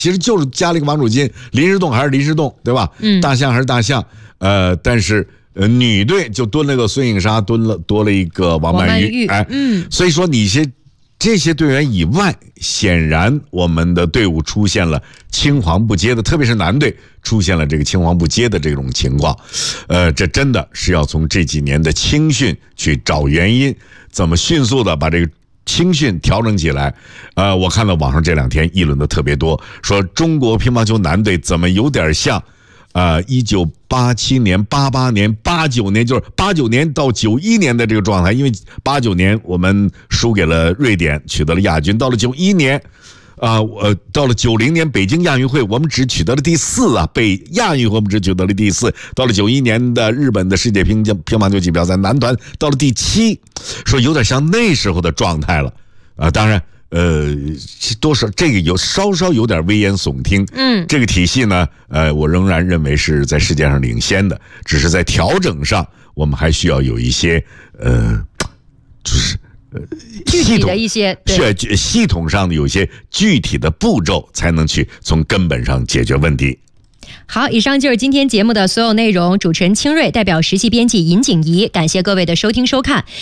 其实就是加了一个王楚钦，林士栋还是林士栋，对吧？大象还是大象，但是女队就蹲了个孙颖莎，多了一个王曼玉，所以说这些队员以外，显然我们的队伍出现了青黄不接的，特别是男队出现了这个青黄不接的这种情况。这真的是要从这几年的青训去找原因，怎么迅速的把这个青训调整起来。我看到网上这2天议论的特别多，说中国乒乓球男队怎么有点像1987年、88年、89年，就是89年到91年的这个状态。因为89年我们输给了瑞典，取得了亚军。到了91年，到了90年北京亚运会，我们只取得了第4北亚运会我们只取得了第4。到了91年的日本的世界乒乓球锦标赛男团到了第7，说有点像那时候的状态了。当然。多少这个稍稍有点危言耸听。这个体系呢，我仍然认为是在世界上领先的，只是在调整上，我们还需要有一些就是具体的一些系统上的有一些具体的步骤，才能去从根本上解决问题。 好，以上就是今天节目的所有内容。主持人清瑞代表实习编辑尹景怡，感谢各位的收听收看。